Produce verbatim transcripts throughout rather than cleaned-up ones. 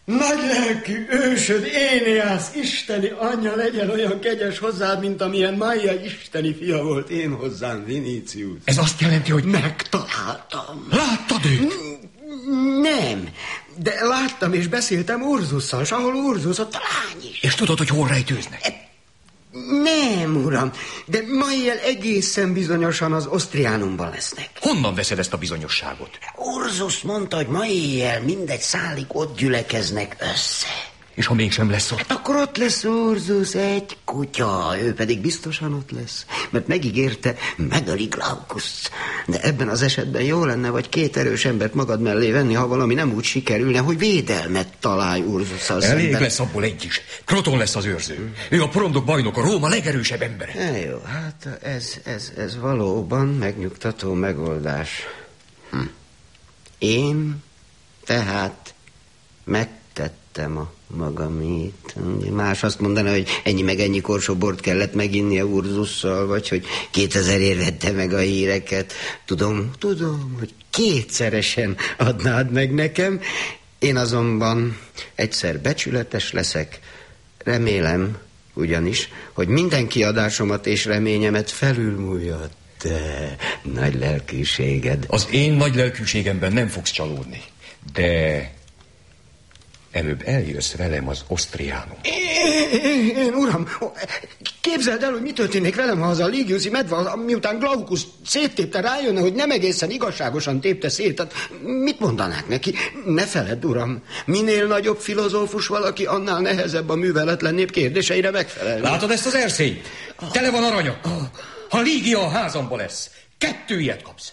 Nagylelkű ősöd, Éneász, isteni anyja legyen olyan kegyes hozzád, mint amilyen Maia isteni fia volt én hozzám, Vinicius. Ez azt jelenti, hogy... Megtaláltam. Láttad őt? Nem, de láttam és beszéltem Urzusszal, s ahol Urzus, ott a lány is. És tudod, hogy hol rejtőznek? Nem, uram, de ma éjjel egészen bizonyosan az Osztriánumban lesznek. Honnan veszed ezt a bizonyosságot? Urzus mondta, hogy ma éjjel mindegy szálig ott gyülekeznek össze. És ha mégsem lesz ott? Hát akkor ott lesz Urzus, egy kutya, ő pedig biztosan ott lesz, mert megígérte, megöli Glaukuszt. De ebben az esetben jó lenne, vagy két erős embert magad mellé venni, ha valami nem úgy sikerülne, hogy védelmet találj Urzusszal szemben. Elég lesz abból egy is. Kroton lesz az őrző. Ő a porondok bajnoka, Róma legerősebb embere. E, jó, hát ez, ez, ez valóban megnyugtató megoldás. Hm. Én tehát megtettem a magamét. Más azt mondaná, hogy ennyi meg ennyi korsó bort kellett meginnie Urzusszal, vagy hogy kétezerért vette meg a híreket. Tudom, tudom, hogy kétszeresen adnád meg nekem. Én azonban egyszer becsületes leszek. Remélem ugyanis, hogy minden kiadásomat és reményemet felülmúlja te nagy lelkűséged. Az én nagy lelkűségemben nem fogsz csalódni, de... előbb eljössz velem az Osztriánum. Én, én, uram, képzeld el, hogy mi történik velem, ha az a Ligiuszi medve, miután Glaukus széttépte, rájönne, hogy nem egészen igazságosan tépte szét. Tehát mit mondanák neki? Ne feledd, uram, minél nagyobb filozófus valaki, annál nehezebb a műveletlennébb kérdéseire megfelelni. Látod ezt az erszényt? Tele van aranyakkal. Ha Lígia a házamba lesz, kettő ilyet kapsz.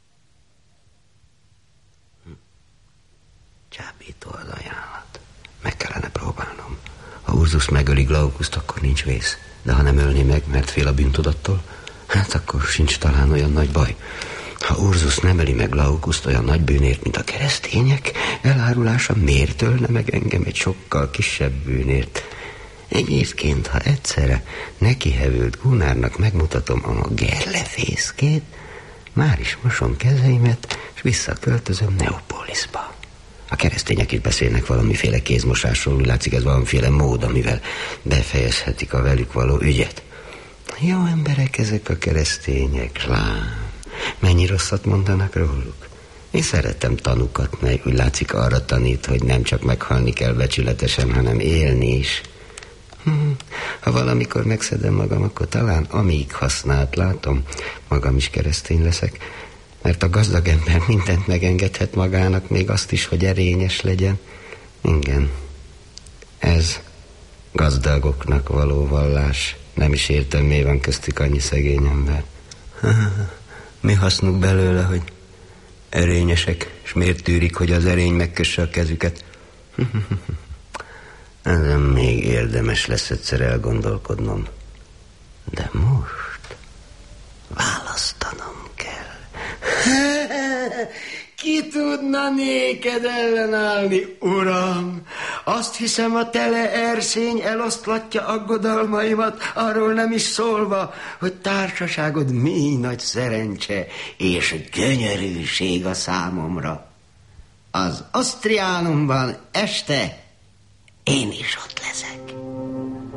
Csábító az ajánlat. Meg kellene próbálnom. Ha Urzus megöli Glaukuszt, akkor nincs vész. De ha nem ölné meg, mert fél a bűntudattól, hát akkor sincs talán olyan nagy baj. Ha Urzus nem öli meg Glaukuszt olyan nagy bűnért, mint a keresztények, elárulása miért ölne meg engem egy sokkal kisebb bűnért? Egyébként, ha egyszerre nekihevült Gunnárnak megmutatom a gerlefészkét, már is mosom kezeimet, és visszaköltözöm Neopolisba. A keresztények is beszélnek valamiféle kézmosásról, úgy látszik, ez valamiféle mód, amivel befejezhetik a velük való ügyet. Jó emberek ezek a keresztények, lám. Mennyi rosszat mondanak róluk? Én szeretem tanukat, mely úgy látszik arra tanít, hogy nem csak meghalni kell becsületesen, hanem élni is. Hm, ha valamikor megszedem magam, akkor talán amíg használt látom, magam is keresztény leszek. Mert a gazdag ember mindent megengedhet magának, még azt is, hogy erényes legyen. Igen, ez gazdagoknak való vallás. Nem is értem, miért van köztük annyi szegény ember. Mi hasznuk belőle, hogy erényesek, és miért tűrik, hogy az erény megkösse a kezüket? Ezen még érdemes lesz egyszer elgondolkodnom. De most választanom kell. Ki tudna néked ellenállni, uram? Azt hiszem, a tele erszény eloszlatja aggodalmaimat, arról nem is szólva, hogy társaságod mi nagy szerencse és gyönyörűség a számomra. Az Osztriánumban este én is ott leszek.